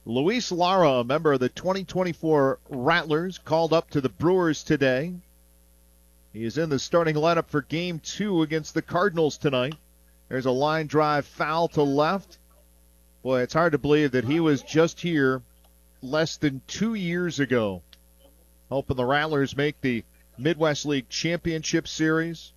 Luis Lara, a member of the 2024 Rattlers, called up to the Brewers today. He is in the starting lineup for Game 2 against the Cardinals tonight. There's a line drive foul to left. Boy, it's hard to believe that he was just here less than 2 years ago, helping the Rattlers make the Midwest League Championship Series.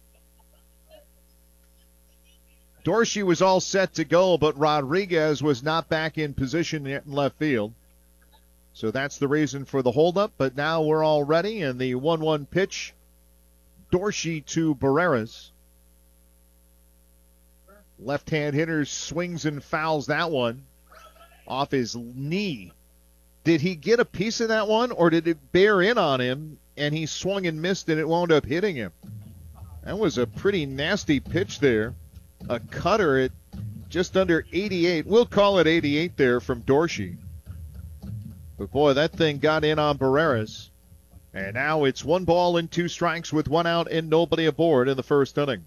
Dorsey was all set to go, but Rodriguez was not back in position yet in left field. So that's the reason for the holdup, but now we're all ready, and the 1-1 pitch, Dorsey to Barreras. Left-hand hitter swings and fouls that one off his knee. Did he get a piece of that one, or did it bear in on him, and he swung and missed, and it wound up hitting him? That was a pretty nasty pitch there. A cutter at just under 88. We'll call it 88 there from Dorsey. But, boy, that thing got in on Barreras. And now it's 1 ball and 2 strikes with 1 out and nobody aboard in the first inning.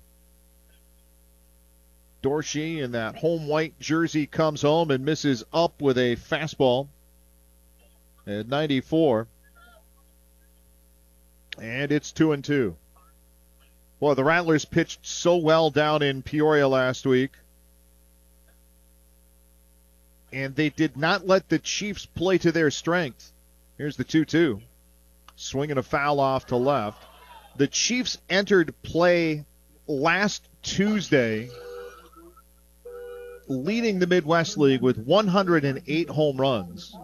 Dorsey in that home white jersey comes home and misses up with a fastball at 94. And it's 2-2. Boy, the Rattlers pitched so well down in Peoria last week. And they did not let the Chiefs play to their strength. Here's the 2-2. Swinging a foul off to left. The Chiefs entered play last Tuesday leading the Midwest League with 108 home runs.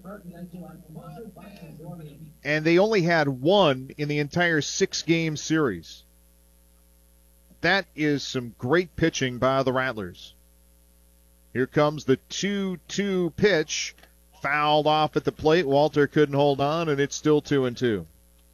And they only had 1 in the entire 6-game series. That is some great pitching by the Rattlers. Here comes the 2-2 pitch. Fouled off at the plate. Walter couldn't hold on, and it's still 2-2.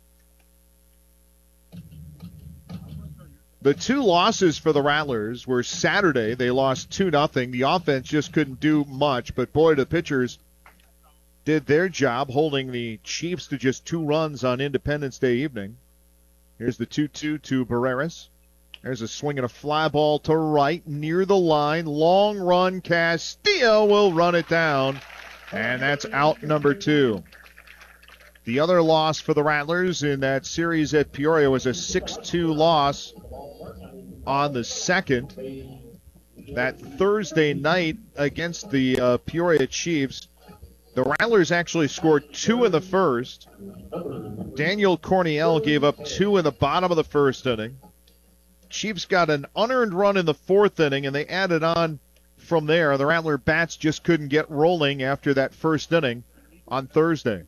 The 2 losses for the Rattlers were Saturday. They lost 2-0. The offense just couldn't do much, but boy, the pitchers did their job holding the Chiefs to just 2 runs on Independence Day evening. Here's the 2-2 to Barreras. There's a swing and a fly ball to right near the line. Long run. Castillo will run it down, and that's out number 2. The other loss for the Rattlers in that series at Peoria was a 6-2 loss on the 2nd. That Thursday night against the Peoria Chiefs, the Rattlers actually scored 2 in the first. Daniel Corniel gave up 2 in the bottom of the first inning. Chiefs got an unearned run in the 4th inning, and they added on from there. The Rattler bats just couldn't get rolling after that first inning on Thursday.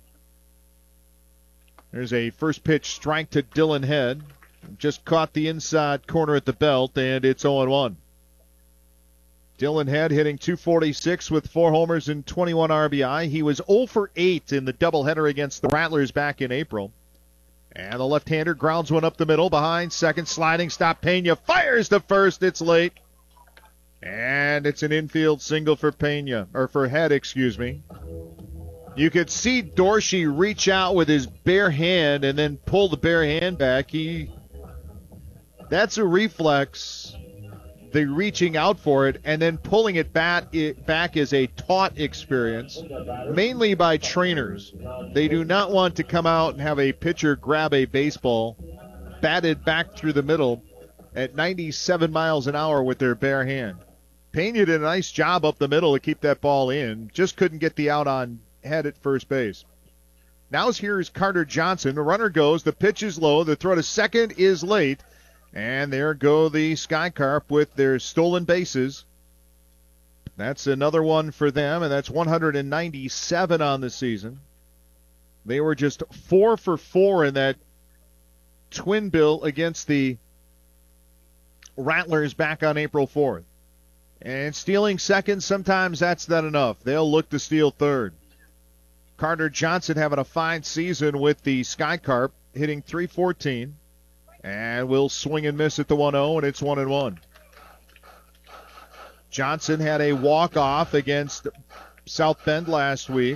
There's a first pitch strike to Dylan Head. Just caught the inside corner at the belt, and it's 0-1. Dylan Head hitting .246 with 4 homers and 21 RBI. He was 0 for 8 in the doubleheader against the Rattlers back in April. And the left-hander grounds one up the middle behind second, sliding stop. Pena fires to first. It's late. And it's an infield single for Pena, or for Head, excuse me. You could see Dorsey reach out with his bare hand and then pull the bare hand back. That's a reflex. The reaching out for it and then pulling it back is a taught experience, mainly by trainers. They do not want to come out and have a pitcher grab a baseball batted back through the middle at 97 miles an hour with their bare hand. Pena did a nice job up the middle to keep that ball in. Just couldn't get the out on Head at first base. Now here's Carter Johnson. The runner goes. The pitch is low. The throw to second is late. And there go the Sky Carp with their stolen bases. That's another one for them, and that's 197 on the season. They were just 4 for 4 in that twin bill against the Rattlers back on April 4th. And stealing second, sometimes that's not enough. They'll look to steal third. Carter Johnson having a fine season with the Sky Carp, hitting .314. And will swing and miss at the 1-0, and it's 1-1. Johnson had a walk-off against South Bend last week.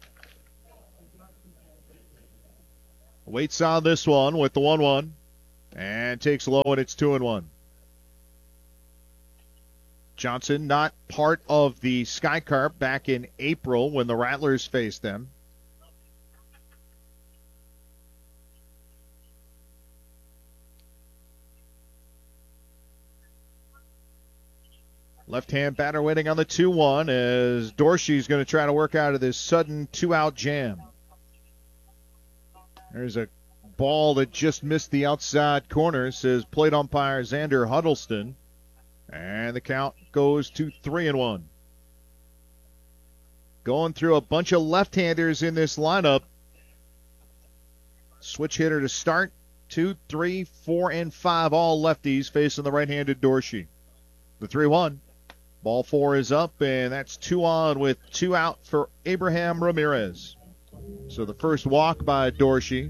Waits on this one with the 1-1. And takes low, and it's 2-1. Johnson not part of the Sky Carp back in April when the Rattlers faced them. Left-hand batter waiting on the 2-1 as Dorsey's going to try to work out of this sudden two-out jam. There's a ball that just missed the outside corner, says plate umpire Xander Huddleston. And the count goes to 3-1. Going through a bunch of left-handers in this lineup. Switch hitter to start. 2, 3, 4, and 5 all lefties facing the right-handed Dorsey. The 3-1. Ball 4 is up, and that's 2 on with 2 out for Abraham Ramirez. So the first walk by Dorsey.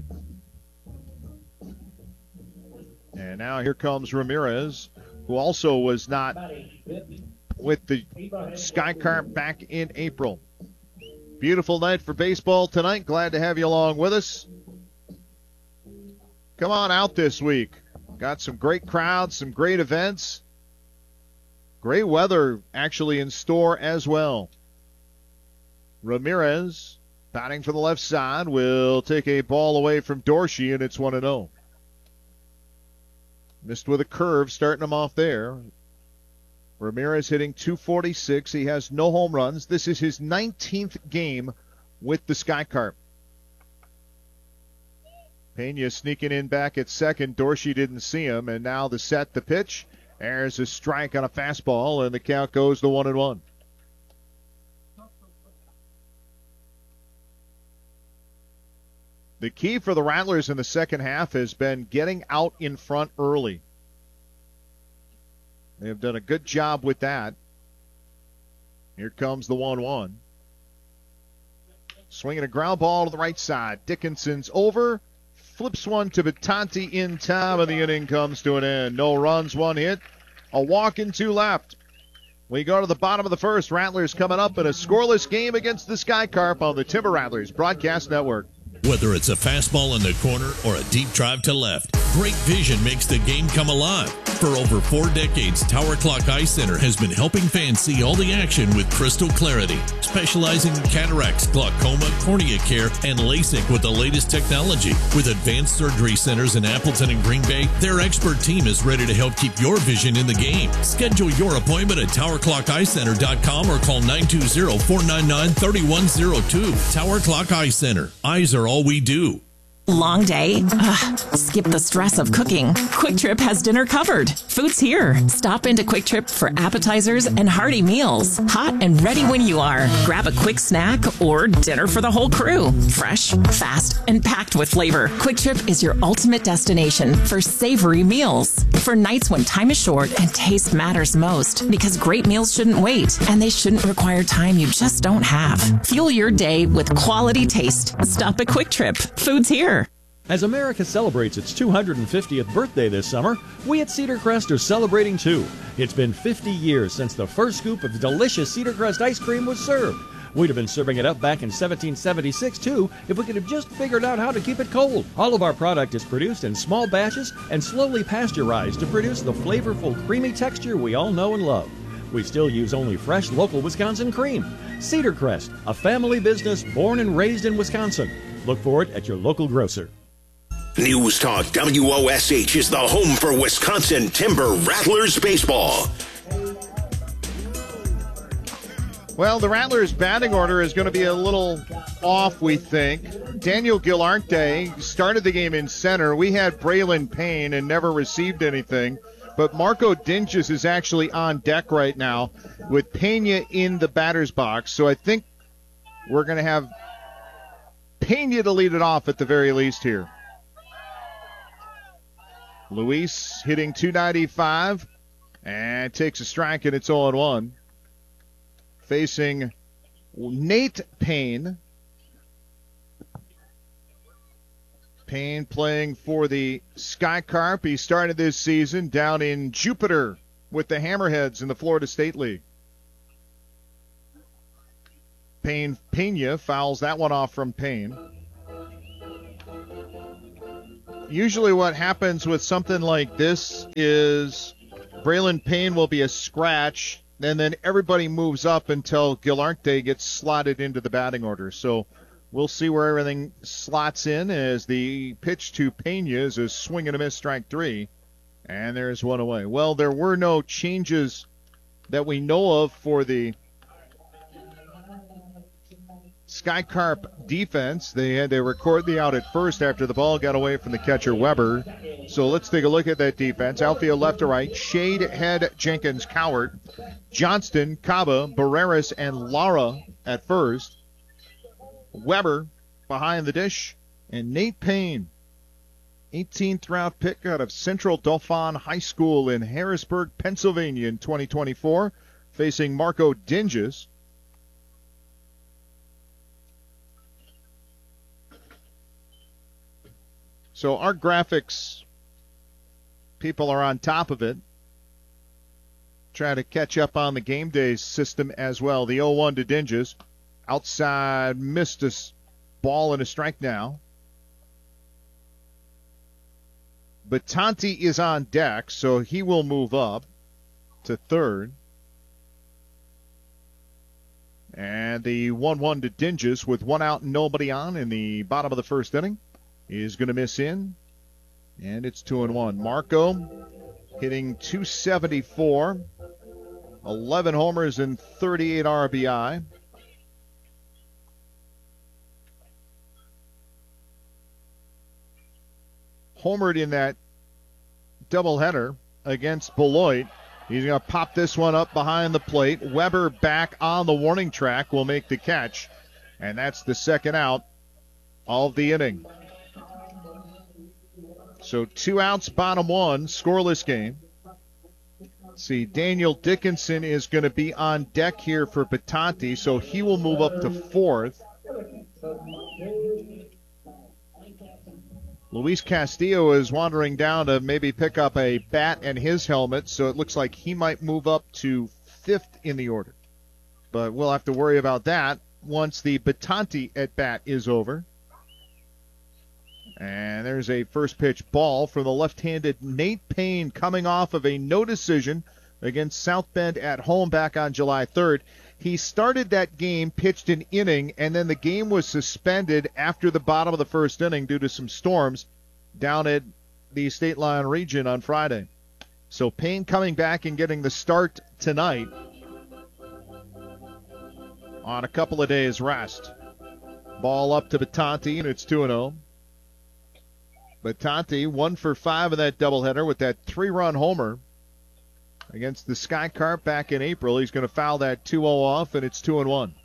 And now here comes Ramirez, who also was not with the Sky Carp back in April. Beautiful night for baseball tonight. Glad to have you along with us. Come on out this week. Got some great crowds, some great events. Great weather actually in store as well. Ramirez, batting for the left side, will take a ball away from Dorsey, and it's 1-0. Missed with a curve, starting him off there. Ramirez hitting .246. He has no home runs. This is his 19th game with the Sky Carp. Pena sneaking in back at second. Dorsey didn't see him, and now the set, the pitch. There's a strike on a fastball, and the count goes to 1-1. The key for the Rattlers in the second half has been getting out in front early. They have done a good job with that. Here comes the 1-1. Swinging a ground ball to the right side. Dickinson's over. Flips one to Batanti in time, and the inning comes to an end. No runs, 1 hit. A walk and 2 left. We go to the bottom of the first. Rattlers coming up in a scoreless game against the Sky Carp on the Timber Rattlers Broadcast Network. Whether it's a fastball in the corner or a deep drive to left, great vision makes the game come alive. For over 4 decades, Tower Clock Eye Center has been helping fans see all the action with crystal clarity, specializing in cataracts, glaucoma, cornea care, and LASIK with the latest technology. With advanced surgery centers in Appleton and Green Bay, their expert team is ready to help keep your vision in the game. Schedule your appointment at towerclockeyecenter.com or call 920-499-3102. Tower Clock Eye Center. Eyes are all we do. Long day? Ugh. Skip the stress of cooking. Quick Trip has dinner covered. Food's here. Stop into Quick Trip for appetizers and hearty meals. Hot and ready when you are. Grab a quick snack or dinner for the whole crew. Fresh, fast, and packed with flavor. Quick Trip is your ultimate destination for savory meals. For nights when time is short and taste matters most. Because great meals shouldn't wait, and they shouldn't require time you just don't have. Fuel your day with quality taste. Stop at Quick Trip. Food's here. As America celebrates its 250th birthday this summer, we at Cedar Crest are celebrating too. It's been 50 years since the first scoop of delicious Cedar Crest ice cream was served. We'd have been serving it up back in 1776 too if we could have just figured out how to keep it cold. All of our product is produced in small batches and slowly pasteurized to produce the flavorful, creamy texture we all know and love. We still use only fresh, local Wisconsin cream. Cedar Crest, a family business born and raised in Wisconsin. Look for it at your local grocer. News Talk WOSH is the home for Wisconsin Timber Rattlers baseball. Well, the Rattlers' batting order is going to be a little off, we think. Daniel Gilarte started the game in center. We had Braylon Payne and never received anything. But Marco Dinges is actually on deck right now with Pena in the batter's box. So I think we're going to have Pena to lead it off at the very least here. Luis hitting .295 and takes a strike, and it's 0-1. Facing Nate Payne. Payne playing for the Sky Carp. He started this season down in Jupiter with the Hammerheads in the Florida State League. Pena fouls that one off from Payne. Usually what happens with something like this is Braylon Payne will be a scratch, and then everybody moves up until Gilarte gets slotted into the batting order. So we'll see where everything slots in as the pitch to Pena is a swing and a miss, strike 3. And there's one away. Well, there were no changes that we know of for the Sky Carp defense. They had to record the out at first after the ball got away from the catcher Weber. So let's take a look at that defense. Outfield left to right. Shade, Head, Jenkins, Cowart, Johnston, Cava, Barreras, and Lara at first. Weber behind the dish. And Nate Payne, 18th round pick out of Central Dauphin High School in Harrisburg, Pennsylvania in 2024, facing Marco Dinges. So our graphics, people are on top of it. Try to catch up on the game day system as well. The 0-1 to Dinges. Outside, missed a ball and a strike now. Batanti is on deck, so he will move up to third. And the 1-1 to Dinges with one out and nobody on in the bottom of the first inning is going to miss in. And it's 2-1. Marco hitting .274, 11 homers and 38 RBI. Homered in that doubleheader against Beloit. He's going to pop this one up behind the plate. Weber back on the warning track will make the catch. And that's the second out of the inning. So 2 outs, bottom 1, scoreless game. Let's see, Daniel Dickinson is going to be on deck here for Batanti, so he will move up to fourth. Luis Castillo is wandering down to maybe pick up a bat and his helmet, so it looks like he might move up to fifth in the order. But we'll have to worry about that once the Batanti at-bat is over. And there's a first pitch ball for the left-handed Nate Payne coming off of a no decision against South Bend at home back on July 3rd. He started that game, pitched an inning, and then the game was suspended after the bottom of the first inning due to some storms down at the State Line region on Friday. So Payne coming back and getting the start tonight on a couple of days rest. Ball up to Batanti, and it's 2-0. Batanti 1 for 5 in that doubleheader with that 3-run homer against the Sky Carp back in April. He's going to foul that 2-0 off, and it's 2-1.